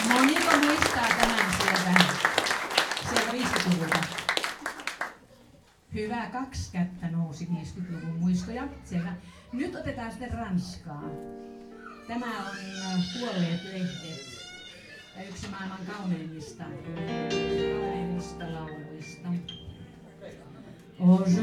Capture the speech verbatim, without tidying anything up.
Moniko muistaa tämän sieltä, sieltä viisikymmentäluvulta? Hyvä, kaksi kättä nousi viisikymmentäluvun muistoja. Selvä. Nyt otetaan sitten Ranskaa. Tämä on Kuolleet lehdet ja yksi maailman kauneimmista, kauneimmista lauluista.